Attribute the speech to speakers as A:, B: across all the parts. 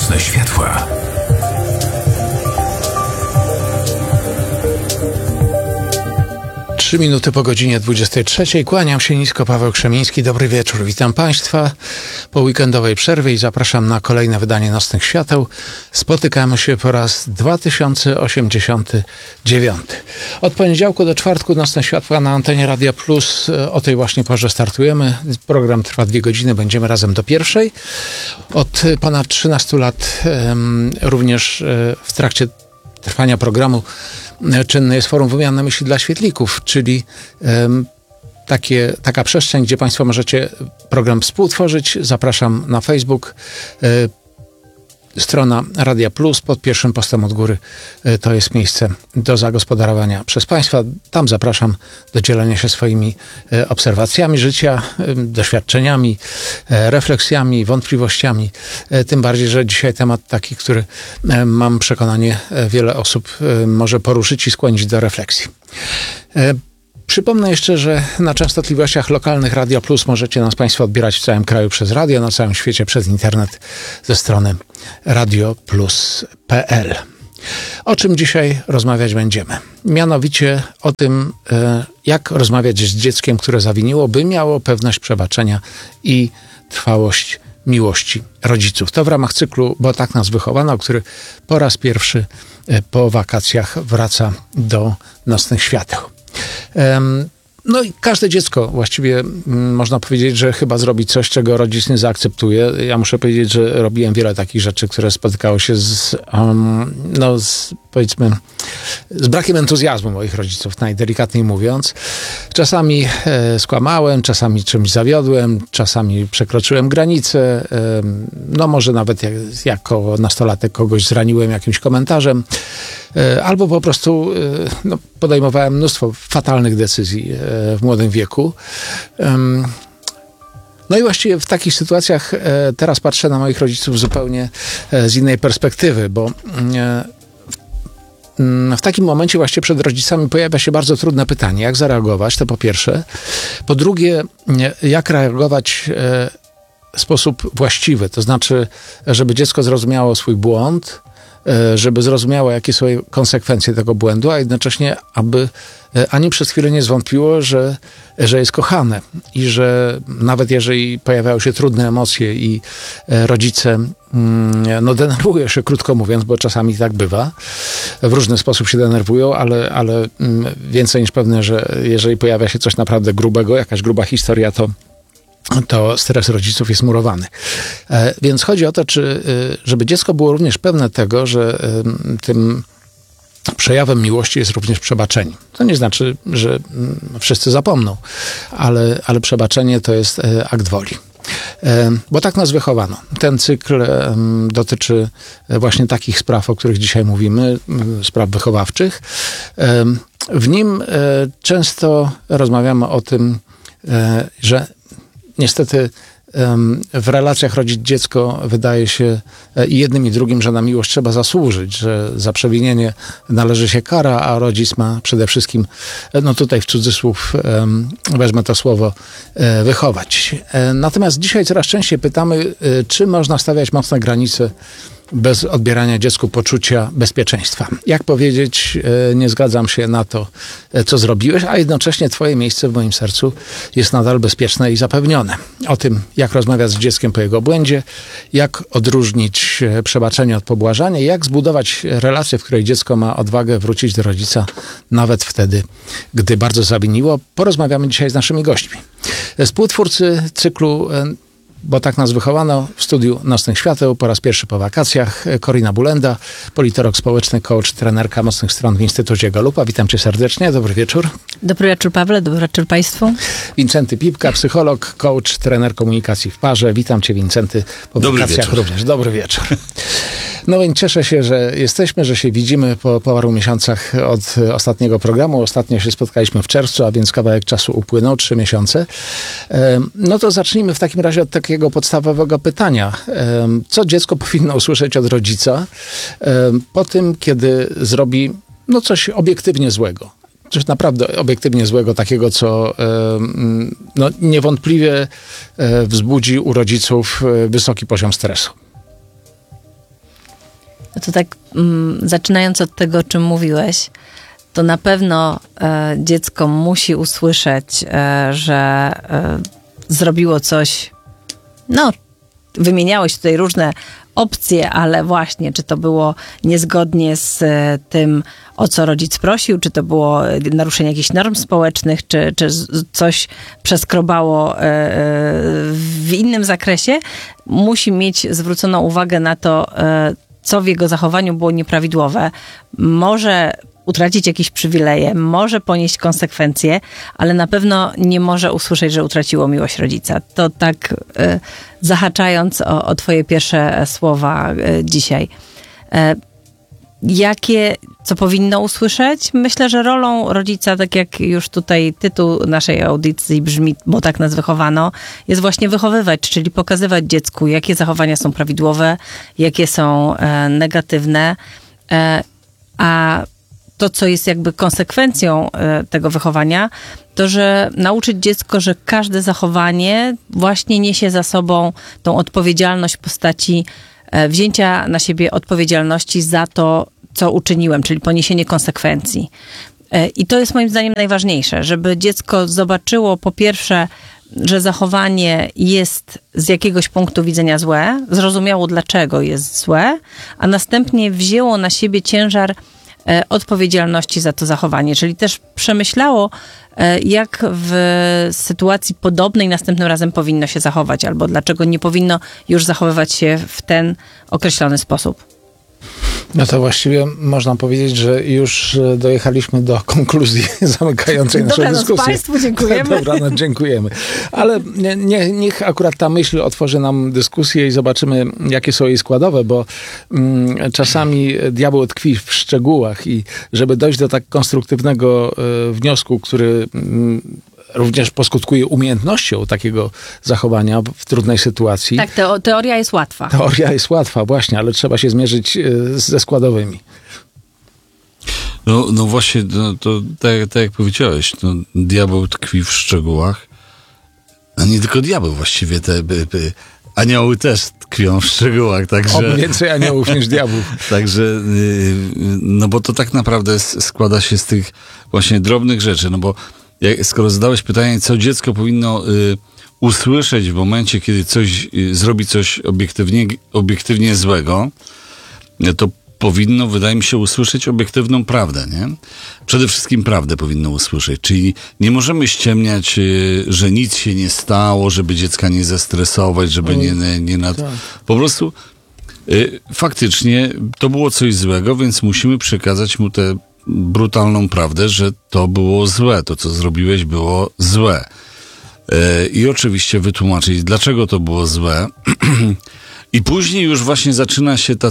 A: Nocne światła.
B: Trzy minuty po godzinie 23. Kłaniam się nisko, Paweł Krzemiński. Dobry wieczór. Witam Państwa po weekendowej przerwie i zapraszam na kolejne wydanie Nocnych Świateł. Spotykamy się po raz 2089. Od poniedziałku do czwartku Nocne Światła na antenie Radia Plus. O tej właśnie porze startujemy. Program trwa 2 godziny. Będziemy razem do pierwszej. Od ponad 13 lat również w trakcie trwania programu czynne jest Forum Wymiany Myśli dla Świetlików, czyli taka przestrzeń, gdzie Państwo możecie program współtworzyć. Zapraszam na Facebook. Strona Radia Plus pod pierwszym postem od góry to jest miejsce do zagospodarowania przez Państwa. Tam zapraszam do dzielenia się swoimi obserwacjami życia, doświadczeniami, refleksjami, wątpliwościami. Tym bardziej, że dzisiaj temat taki, który mam przekonanie wiele osób może poruszyć i skłonić do refleksji. Przypomnę jeszcze, że na częstotliwościach lokalnych Radio Plus możecie nas Państwo odbierać w całym kraju przez radio, na całym świecie przez internet ze strony radioplus.pl. O czym dzisiaj rozmawiać będziemy? Mianowicie o tym, jak rozmawiać z dzieckiem, które zawiniło, by miało pewność przebaczenia i trwałość miłości rodziców. To w ramach cyklu Bo tak nas wychowano, który po raz pierwszy po wakacjach wraca do Nocnych Świateł. No i każde dziecko właściwie można powiedzieć, że chyba zrobi coś, czego rodzic nie zaakceptuje. Ja muszę powiedzieć, że robiłem wiele takich rzeczy, które spotykały się z brakiem entuzjazmu moich rodziców, najdelikatniej mówiąc. Czasami skłamałem, czasami czymś zawiodłem, czasami przekroczyłem granicę. Może nawet jako nastolatek kogoś zraniłem jakimś komentarzem. Albo po prostu podejmowałem mnóstwo fatalnych decyzji w młodym wieku. No i właściwie w takich sytuacjach teraz patrzę na moich rodziców zupełnie z innej perspektywy, bo w takim momencie właśnie przed rodzicami pojawia się bardzo trudne pytanie, jak zareagować, to po pierwsze. Po drugie, jak reagować w sposób właściwy, to znaczy, żeby dziecko zrozumiało swój błąd, żeby zrozumiało, jakie są konsekwencje tego błędu, a jednocześnie, aby ani przez chwilę nie zwątpiło, że jest kochane i że nawet jeżeli pojawiają się trudne emocje i rodzice denerwują się, krótko mówiąc, bo czasami tak bywa, w różny sposób się denerwują, ale więcej niż pewne, że jeżeli pojawia się coś naprawdę grubego, jakaś gruba historia, to stres rodziców jest murowany. Więc chodzi o to, żeby dziecko było również pewne tego, że tym przejawem miłości jest również przebaczenie. To nie znaczy, że wszyscy zapomną, ale przebaczenie to jest akt woli. Bo tak nas wychowano. Ten cykl dotyczy właśnie takich spraw, o których dzisiaj mówimy, spraw wychowawczych. W nim często rozmawiamy o tym, że niestety w relacjach rodzic-dziecko wydaje się i jednym i drugim, że na miłość trzeba zasłużyć, że za przewinienie należy się kara, a rodzic ma przede wszystkim, tutaj w cudzysłów wezmę to słowo, wychować. Natomiast dzisiaj coraz częściej pytamy, czy można stawiać mocne granice bez odbierania dziecku poczucia bezpieczeństwa. Jak powiedzieć, nie zgadzam się na to, co zrobiłeś, a jednocześnie twoje miejsce w moim sercu jest nadal bezpieczne i zapewnione. O tym, jak rozmawiać z dzieckiem po jego błędzie, jak odróżnić przebaczenie od pobłażania, jak zbudować relację, w której dziecko ma odwagę wrócić do rodzica nawet wtedy, gdy bardzo zawiniło. Porozmawiamy dzisiaj z naszymi gośćmi. Współtwórcy cyklu Bo tak nas wychowano, w studiu Nocnych Świateł po raz pierwszy po wakacjach Korina Bulenda, politolog społeczny, coach, trenerka mocnych stron w Instytucie Galupa. Witam cię serdecznie, dobry wieczór.
C: Dobry wieczór, Pawle, dobry wieczór Państwu.
B: Wincenty Pipka, psycholog, coach, trener komunikacji w parze. Witam cię, Wincenty, po wakacjach również. Dobry wieczór. No więc cieszę się, że jesteśmy, że się widzimy po paru miesiącach od ostatniego programu. Ostatnio się spotkaliśmy w czerwcu, a więc kawałek czasu upłynął, 3 miesiące. No to zacznijmy w takim razie od takiego podstawowego pytania. Co dziecko powinno usłyszeć od rodzica po tym, kiedy zrobi coś obiektywnie złego? Coś naprawdę obiektywnie złego, takiego, co niewątpliwie wzbudzi u rodziców wysoki poziom stresu.
C: To tak zaczynając od tego, o czym mówiłeś, to na pewno dziecko musi usłyszeć, że zrobiło coś, wymieniałeś tutaj różne opcje, ale właśnie, czy to było niezgodnie z tym, o co rodzic prosił, czy to było naruszenie jakichś norm społecznych, czy coś przeskrobało w innym zakresie, musi mieć zwróconą uwagę na to, co w jego zachowaniu było nieprawidłowe. Może utracić jakieś przywileje, może ponieść konsekwencje, ale na pewno nie może usłyszeć, że utraciło miłość rodzica. To tak zahaczając o twoje pierwsze słowa dzisiaj. Co powinno usłyszeć? Myślę, że rolą rodzica, tak jak już tutaj tytuł naszej audycji brzmi, bo tak nas wychowano, jest właśnie wychowywać, czyli pokazywać dziecku, jakie zachowania są prawidłowe, jakie są negatywne, a to, co jest jakby konsekwencją tego wychowania, to, że nauczyć dziecko, że każde zachowanie właśnie niesie za sobą tą odpowiedzialność w postaci wzięcia na siebie odpowiedzialności za to, co uczyniłem, czyli poniesienie konsekwencji. I to jest moim zdaniem najważniejsze, żeby dziecko zobaczyło po pierwsze, że zachowanie jest z jakiegoś punktu widzenia złe, zrozumiało dlaczego jest złe, a następnie wzięło na siebie ciężar odpowiedzialności za to zachowanie, czyli też przemyślało, jak w sytuacji podobnej następnym razem powinno się zachować, albo dlaczego nie powinno już zachowywać się w ten określony sposób.
B: No to właściwie można powiedzieć, że już dojechaliśmy do konkluzji zamykającej naszą dyskusję.
C: Dobranoc Państwu, dziękujemy.
B: Dobranoc, dziękujemy. Ale niech akurat ta myśl otworzy nam dyskusję i zobaczymy, jakie są jej składowe, bo czasami diabeł tkwi w szczegółach i żeby dojść do tak konstruktywnego wniosku, który również poskutkuje umiejętnością takiego zachowania w trudnej sytuacji.
C: Tak, teoria jest łatwa.
B: Teoria jest łatwa, właśnie, ale trzeba się zmierzyć ze składowymi.
A: No właśnie, to tak jak powiedziałeś, diabeł tkwi w szczegółach, a nie tylko diabeł właściwie, anioły też tkwią w szczegółach, także...
B: Oby więcej aniołów niż diabłów.
A: Także, bo to tak naprawdę składa się z tych właśnie drobnych rzeczy, bo skoro zadałeś pytanie, co dziecko powinno usłyszeć w momencie, kiedy zrobi coś obiektywnie złego, to powinno, wydaje mi się, usłyszeć obiektywną prawdę, nie? Przede wszystkim prawdę powinno usłyszeć, czyli nie możemy ściemniać, że nic się nie stało, żeby dziecka nie zestresować, żeby tak. Po prostu faktycznie to było coś złego, więc musimy przekazać mu tę brutalną prawdę, że to było złe, to co zrobiłeś było złe. I oczywiście wytłumaczyć, dlaczego to było złe. I później już właśnie zaczyna się ta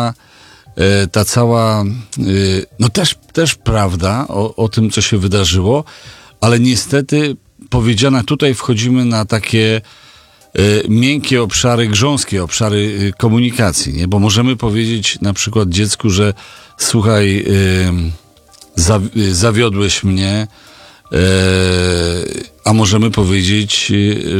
A: cała też prawda o tym, co się wydarzyło, ale niestety powiedziana, tutaj wchodzimy na takie miękkie obszary, grząskie obszary komunikacji, nie? Bo możemy powiedzieć na przykład dziecku, że słuchaj, zawiodłeś mnie, a możemy powiedzieć,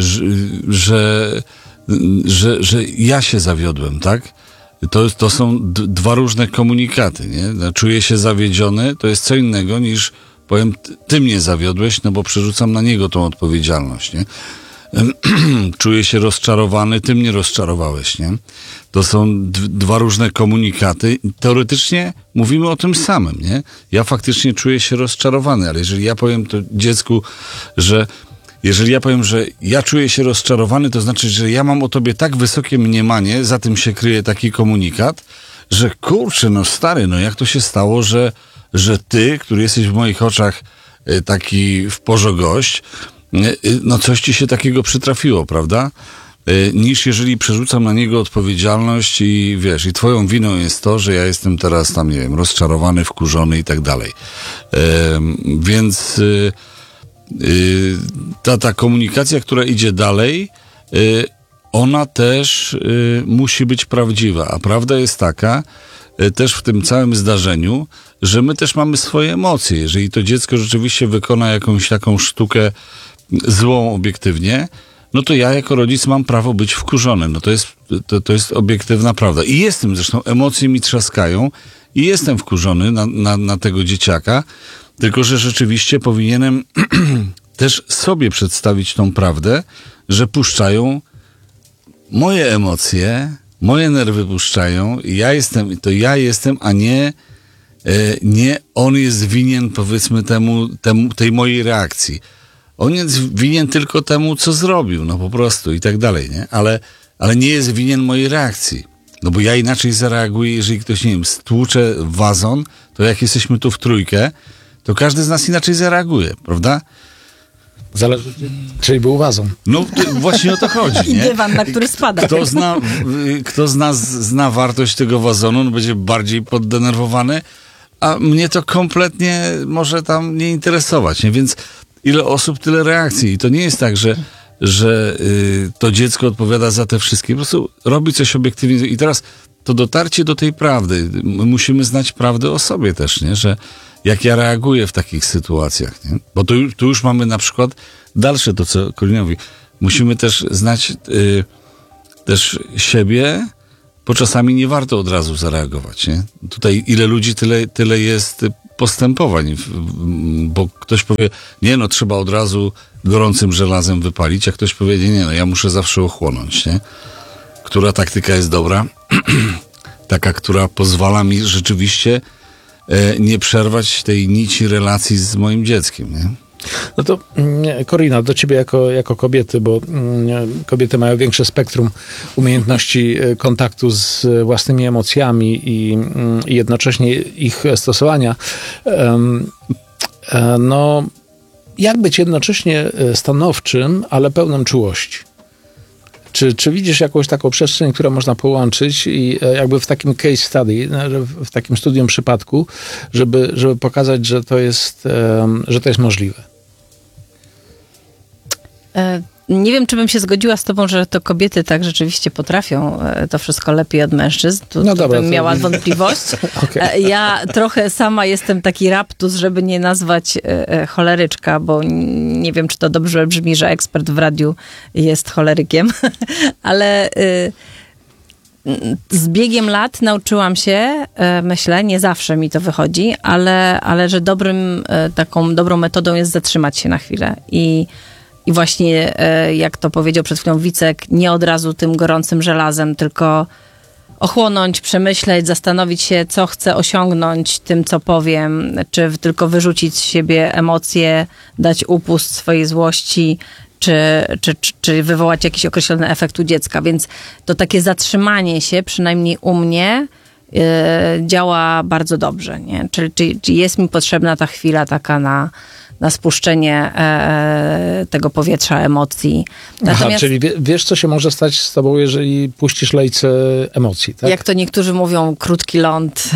A: że ja się zawiodłem, tak? To są dwa różne komunikaty, nie? Czuję się zawiedziony, to jest co innego niż powiem, ty mnie zawiodłeś, bo przerzucam na niego tą odpowiedzialność, nie? Czuję się rozczarowany, ty mnie rozczarowałeś, nie? To są dwa różne komunikaty. Teoretycznie mówimy o tym samym, nie? Ja faktycznie czuję się rozczarowany, ale jeżeli ja powiem to dziecku, że ja czuję się rozczarowany, to znaczy, że ja mam o tobie tak wysokie mniemanie, za tym się kryje taki komunikat, że kurczę, stary, jak to się stało, że ty, który jesteś w moich oczach taki w porze gość, coś ci się takiego przytrafiło, prawda? Niż jeżeli przerzucam na niego odpowiedzialność i wiesz, i twoją winą jest to, że ja jestem teraz tam, nie wiem, rozczarowany, wkurzony i tak dalej. Więc ta komunikacja, która idzie dalej, ona też musi być prawdziwa, a prawda jest taka, też w tym całym zdarzeniu, że my też mamy swoje emocje. Jeżeli to dziecko rzeczywiście wykona jakąś taką sztukę złą obiektywnie, no to ja jako rodzic mam prawo być wkurzony. No to jest obiektywna prawda. I jestem zresztą, emocje mi trzaskają i jestem wkurzony na tego dzieciaka, tylko że rzeczywiście powinienem też sobie przedstawić tą prawdę, że puszczają moje emocje, moje nerwy puszczają i ja jestem, a nie on jest winien, powiedzmy, tej mojej reakcji. On jest winien tylko temu, co zrobił, no po prostu i tak dalej, nie? Ale nie jest winien mojej reakcji. No bo ja inaczej zareaguję, jeżeli ktoś, nie wiem, stłucze wazon, to jak jesteśmy tu w trójkę, to każdy z nas inaczej zareaguje, prawda?
B: Zależy, czyli był wazon.
A: No właśnie o to chodzi,
C: I
A: nie?
C: dywan, na który spada.
A: Kto z nas zna wartość tego wazonu, no będzie bardziej poddenerwowany, a mnie to kompletnie może tam nie interesować, nie? Więc ile osób, tyle reakcji. I to nie jest tak, że to dziecko odpowiada za te wszystkie. Po prostu robi coś obiektywnie. I teraz to dotarcie do tej prawdy. My musimy znać prawdę o sobie też, nie? Że jak ja reaguję w takich sytuacjach, nie? Bo tu już mamy na przykład dalsze to, co Korina mówi. Musimy też znać też siebie, bo czasami nie warto od razu zareagować, nie? Tutaj ile ludzi, tyle jest postępowań, bo ktoś powie, nie no, trzeba od razu gorącym żelazem wypalić, a ktoś powie, nie no, ja muszę zawsze ochłonąć, nie? Która taktyka jest dobra? Taka, która pozwala mi rzeczywiście nie przerwać tej nici relacji z moim dzieckiem, nie?
B: No to Korina, do ciebie jako kobiety, bo kobiety mają większe spektrum umiejętności kontaktu z własnymi emocjami i jednocześnie ich stosowania. No, jak być jednocześnie stanowczym, ale pełnym czułości? Czy widzisz jakąś taką przestrzeń, którą można połączyć i jakby w takim case study, w takim studium przypadku, żeby pokazać, że to jest możliwe?
C: Nie wiem, czy bym się zgodziła z tobą, że to kobiety tak rzeczywiście potrafią to wszystko lepiej od mężczyzn.
B: No dobra,
C: bym miała wątpliwość. Okay. Ja trochę sama jestem taki raptus, żeby nie nazwać choleryczka, bo nie wiem, czy to dobrze brzmi, że ekspert w radiu jest cholerykiem, ale z biegiem lat nauczyłam się, myślę, nie zawsze mi to wychodzi, ale że taką dobrą metodą jest zatrzymać się na chwilę i właśnie, jak to powiedział przed chwilą Wicek, nie od razu tym gorącym żelazem, tylko ochłonąć, przemyśleć, zastanowić się, co chcę osiągnąć tym, co powiem, czy tylko wyrzucić z siebie emocje, dać upust swojej złości, czy wywołać jakiś określony efekt u dziecka. Więc to takie zatrzymanie się, przynajmniej u mnie, działa bardzo dobrze. Nie? Czyli jest mi potrzebna ta chwila taka na spuszczenie tego powietrza emocji.
B: Natomiast, czyli wiesz, co się może stać z tobą, jeżeli puścisz lejce emocji, tak?
C: Jak to niektórzy mówią, krótki ląd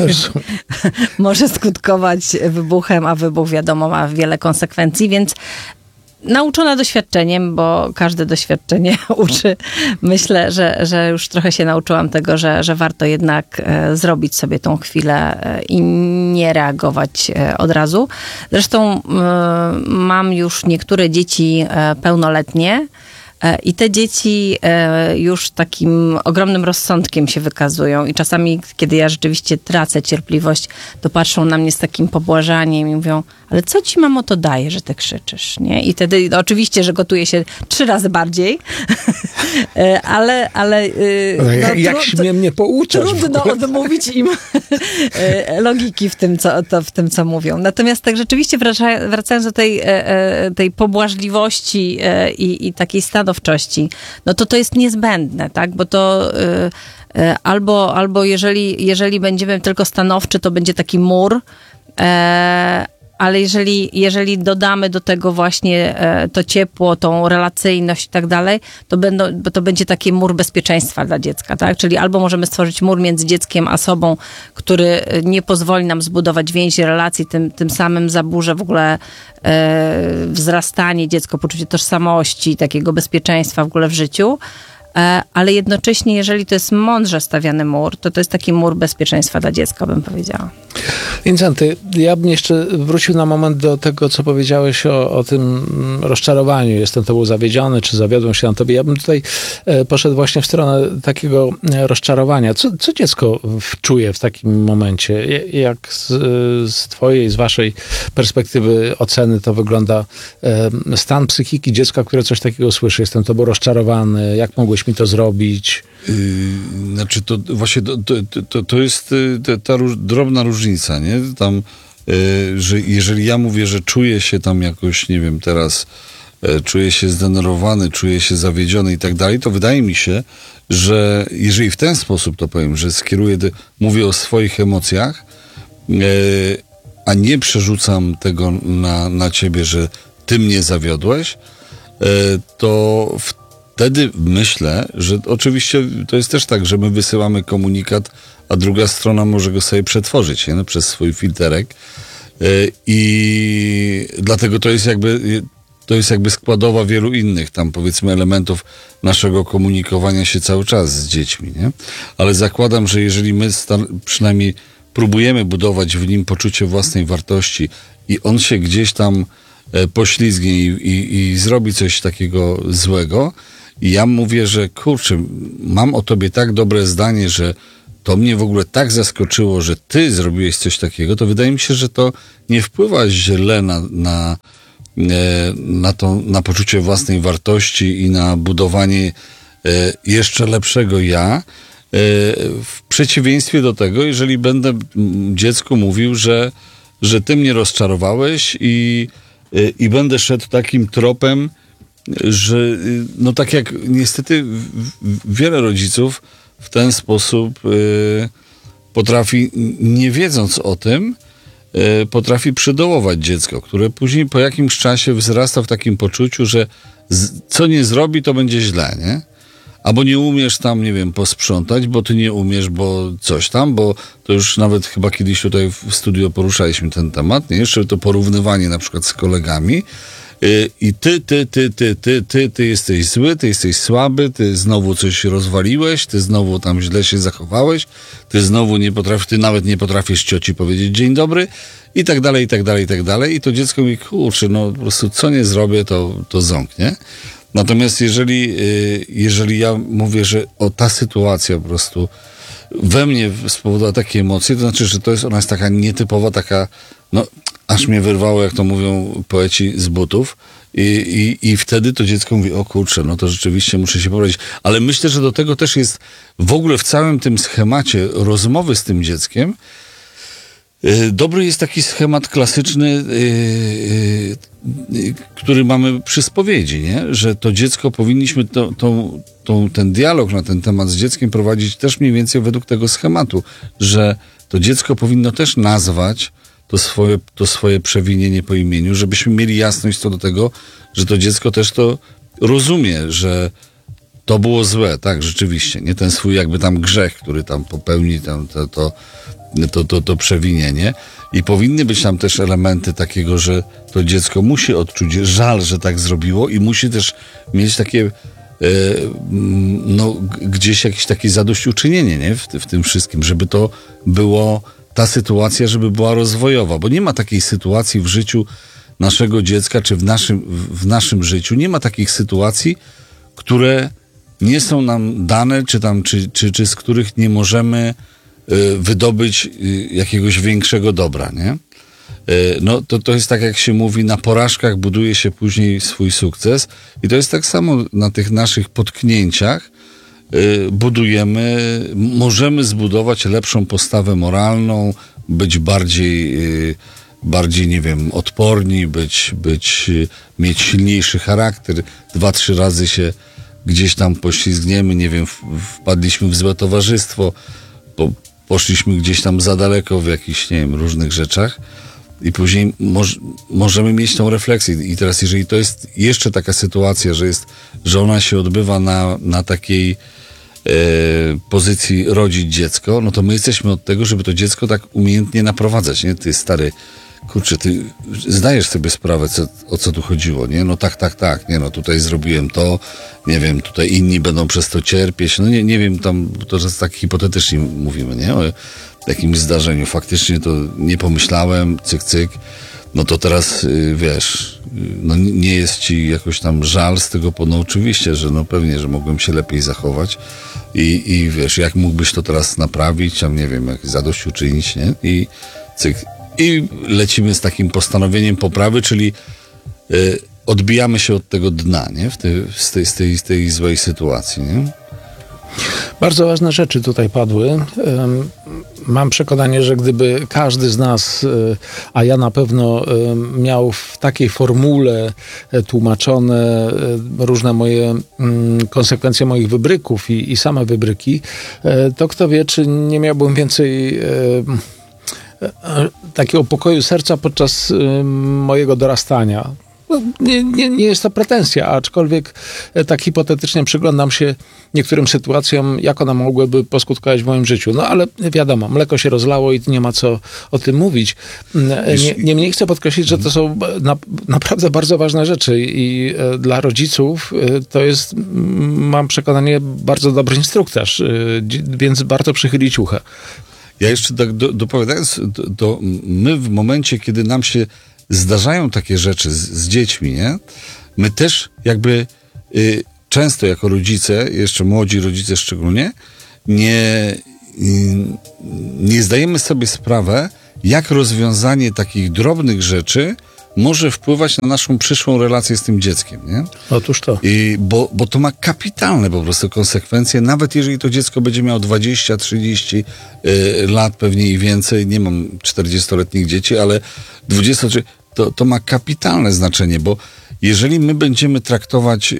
C: może skutkować wybuchem, a wybuch, wiadomo, ma wiele konsekwencji, więc nauczona doświadczeniem, bo każde doświadczenie uczy. Myślę, że już trochę się nauczyłam tego, że warto jednak zrobić sobie tą chwilę i nie reagować od razu. Zresztą mam już niektóre dzieci pełnoletnie i te dzieci już takim ogromnym rozsądkiem się wykazują i czasami, kiedy ja rzeczywiście tracę cierpliwość, to patrzą na mnie z takim pobłażaniem i mówią, ale co ci, mamo, to daje, że ty krzyczysz, nie? I wtedy oczywiście, że gotuje się 3 razy bardziej, ale
B: jak śmiem mnie pouczać?
C: Trudno odmówić im logiki w tym, co mówią. Natomiast tak rzeczywiście wracając do tej pobłażliwości i takiej stanowczości, no to jest niezbędne, tak? Bo to albo jeżeli będziemy tylko stanowczy, to będzie taki mur, ale jeżeli dodamy do tego właśnie to ciepło, tą relacyjność i tak dalej, to będzie taki mur bezpieczeństwa dla dziecka, tak? Czyli albo możemy stworzyć mur między dzieckiem a sobą, który nie pozwoli nam zbudować więzi, relacji, tym samym zaburzy w ogóle wzrastanie dziecko, poczucie tożsamości, takiego bezpieczeństwa w ogóle w życiu, ale jednocześnie, jeżeli to jest mądrze stawiany mur, to jest taki mur bezpieczeństwa dla dziecka, bym powiedziała.
B: Wincenty, ja bym jeszcze wrócił na moment do tego, co powiedziałeś o tym rozczarowaniu. Jestem tobą zawiedziony, czy zawiodłem się na tobie. Ja bym tutaj poszedł właśnie w stronę takiego rozczarowania. Co dziecko czuje w takim momencie? Jak z twojej, z waszej perspektywy oceny to wygląda stan psychiki dziecka, które coś takiego słyszy? Jestem tobą rozczarowany. Jak mogłeś mi to zrobić?
A: Znaczy to właśnie to jest ta drobna różnica, nie? Tam, że jeżeli ja mówię, że czuję się tam jakoś, nie wiem, teraz czuję się zdenerwowany, czuję się zawiedziony i tak dalej, to wydaje mi się, że jeżeli w ten sposób to powiem, że mówię o swoich emocjach, a nie przerzucam tego na ciebie, że ty mnie zawiodłeś, to wtedy myślę, że oczywiście to jest też tak, że my wysyłamy komunikat, a druga strona może go sobie przetworzyć, nie? No, przez swój filterek. I dlatego to jest jakby składowa wielu innych tam, powiedzmy, elementów naszego komunikowania się cały czas z dziećmi, nie? Ale zakładam, że jeżeli my przynajmniej próbujemy budować w nim poczucie własnej wartości i on się gdzieś tam poślizgnie i zrobi coś takiego złego, i ja mówię, że kurczę, mam o tobie tak dobre zdanie, że to mnie w ogóle tak zaskoczyło, że ty zrobiłeś coś takiego, to wydaje mi się, że to nie wpływa źle na poczucie własnej wartości i na budowanie jeszcze lepszego ja, w przeciwieństwie do tego, jeżeli będę dziecku mówił, że ty mnie rozczarowałeś i będę szedł takim tropem, że no tak jak niestety wiele rodziców w ten sposób potrafi, nie wiedząc o tym, potrafi przydołować dziecko, które później po jakimś czasie wzrasta w takim poczuciu, że co nie zrobi, to będzie źle, nie? Albo nie umiesz tam, nie wiem, posprzątać, bo ty nie umiesz, bo coś tam, bo to już nawet chyba kiedyś tutaj w studio poruszaliśmy ten temat, nie? Jeszcze to porównywanie na przykład z kolegami. I ty jesteś zły, ty jesteś słaby, ty znowu coś rozwaliłeś, ty znowu tam źle się zachowałeś, ty znowu ty nawet nie potrafisz cioci powiedzieć dzień dobry i tak dalej, i tak dalej, i tak dalej. I to dziecko mówi, kurczę, no po prostu co nie zrobię, to ząg, nie? Natomiast jeżeli ja mówię, że ta sytuacja po prostu we mnie spowodowała takie emocje, to znaczy, że ona jest taka nietypowa, taka, no aż mnie wyrwało, jak to mówią poeci, z butów. I wtedy to dziecko mówi, o kurczę, no to rzeczywiście muszę się poprawić. Ale myślę, że do tego też jest w ogóle w całym tym schemacie rozmowy z tym dzieckiem dobry jest taki schemat klasyczny, który mamy przy spowiedzi, nie? Że to dziecko powinniśmy ten dialog na ten temat z dzieckiem prowadzić też mniej więcej według tego schematu, że to dziecko powinno też nazwać to swoje przewinienie po imieniu, żebyśmy mieli jasność co do tego, że to dziecko też to rozumie, że to było złe, tak, rzeczywiście, nie ten swój jakby tam grzech, który tam popełni to przewinienie. I powinny być tam też elementy takiego, że to dziecko musi odczuć żal, że tak zrobiło i musi też mieć takie gdzieś jakieś takie zadośćuczynienie, nie? W tym wszystkim, żeby to było ta sytuacja, żeby była rozwojowa, bo nie ma takiej sytuacji w życiu naszego dziecka, czy w naszym życiu, nie ma takich sytuacji, które nie są nam dane, czy z których nie możemy wydobyć jakiegoś większego dobra, nie? No to jest tak, jak się mówi, na porażkach buduje się później swój sukces i to jest tak samo na tych naszych potknięciach możemy zbudować lepszą postawę moralną, być bardziej, nie wiem, odporni, mieć silniejszy charakter. 2-3 razy się gdzieś tam poślizgniemy, nie wiem, wpadliśmy w złe towarzystwo, poszliśmy gdzieś tam za daleko w jakichś, nie wiem, różnych rzeczach i później możemy mieć tą refleksję. I teraz, jeżeli to jest jeszcze taka sytuacja, że ona się odbywa na takiej pozycji rodzić dziecko, no to my jesteśmy od tego, żeby to dziecko tak umiejętnie naprowadzać, nie? Ty stary, kurczę, ty zdajesz sobie sprawę, o co tu chodziło, nie? No tak, nie no, tutaj zrobiłem to, nie wiem, tutaj inni będą przez to cierpieć, no nie wiem, tam, to jest tak hipotetycznie mówimy, nie? O jakimś zdarzeniu, faktycznie to nie pomyślałem, cyk, no to teraz, wiesz, no nie jest ci jakoś tam żal z tego, no oczywiście, że no pewnie, że mogłem się lepiej zachować i wiesz, jak mógłbyś to teraz naprawić, tam nie wiem, jak zadośćuczynić, nie? I cyk. I lecimy z takim postanowieniem poprawy, czyli odbijamy się od tego dna, nie? Z tej złej sytuacji, nie?
B: Bardzo ważne rzeczy tutaj padły. Mam przekonanie, że gdyby każdy z nas, a ja na pewno miał w takiej formule tłumaczone różne moje konsekwencje moich wybryków i same wybryki, to kto wie, czy nie miałbym więcej takiego pokoju serca podczas mojego dorastania. No, nie jest to pretensja, aczkolwiek tak hipotetycznie przyglądam się niektórym sytuacjom, jak one mogłyby poskutkować w moim życiu. No ale wiadomo, mleko się rozlało i nie ma co o tym mówić. Niemniej chcę podkreślić, że to są naprawdę bardzo ważne rzeczy i dla rodziców to jest, mam przekonanie, bardzo dobry instruktaż, więc warto przychylić ucho.
A: Ja jeszcze tak dopowiadając, to my w momencie, kiedy nam się zdarzają takie rzeczy z dziećmi, nie? My też jakby często jako rodzice, jeszcze młodzi rodzice szczególnie, nie zdajemy sobie sprawę, jak rozwiązanie takich drobnych rzeczy może wpływać na naszą przyszłą relację z tym dzieckiem, nie?
B: Otóż to.
A: Bo to ma kapitalne po prostu konsekwencje, nawet jeżeli to dziecko będzie miało 20-30 lat, pewnie i więcej, nie mam 40-letnich dzieci, ale 20, to ma kapitalne znaczenie, bo jeżeli my będziemy traktować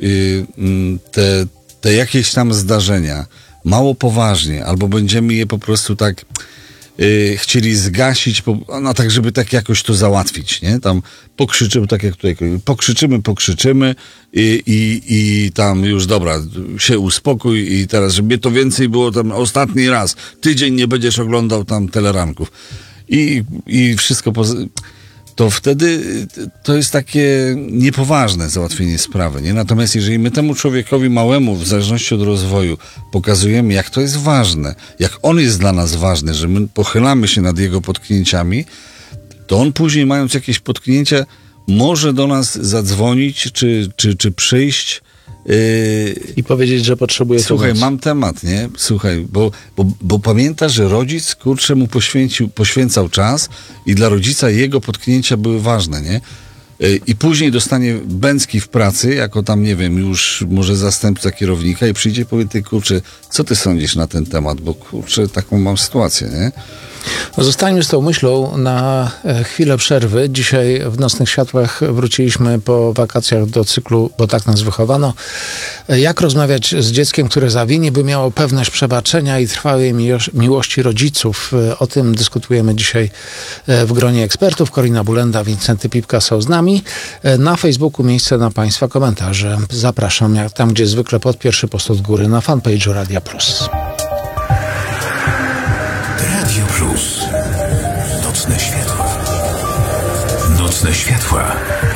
A: te jakieś tam zdarzenia mało poważnie, albo będziemy je po prostu tak chcieli zgasić, no tak, żeby tak jakoś to załatwić, nie? Tam pokrzyczymy, tak jak tutaj, pokrzyczymy i tam już dobra, się uspokój i teraz, żeby to więcej było tam ostatni raz, tydzień nie będziesz oglądał tam teleranków i wszystko to wtedy to jest takie niepoważne załatwienie sprawy, nie? Natomiast jeżeli my temu człowiekowi małemu, w zależności od rozwoju, pokazujemy, jak to jest ważne, jak on jest dla nas ważny, że my pochylamy się nad jego potknięciami, to on później, mając jakieś potknięcia, może do nas zadzwonić, czy przyjść
B: i powiedzieć, że potrzebuje
A: słuchaj,
B: pomocy.
A: mam temat, nie? Słuchaj, bo pamięta, że rodzic, kurczę, mu poświęcał czas i dla rodzica jego potknięcia były ważne, nie? I później dostanie bęcki w pracy, jako tam, nie wiem, już może zastępca kierownika i przyjdzie i powie, ty, kurczę, co ty sądzisz na ten temat? Bo, kurczę, taką mam sytuację, nie?
B: No, zostańmy z tą myślą na chwilę przerwy. Dzisiaj w Nocnych Światłach wróciliśmy po wakacjach do cyklu, bo tak nas wychowano. Jak rozmawiać z dzieckiem, które zawini, by miało pewność przebaczenia i trwałej miłości rodziców. O tym dyskutujemy dzisiaj w gronie ekspertów. Korina Bulenda, Wincenty Pipka są z nami. Na Facebooku miejsce na Państwa komentarze. Zapraszam, jak tam, gdzie zwykle, pod pierwszy post od góry na fanpage'u Radia Plus.
D: Radio Plus. Nocne światła. Nocne światła.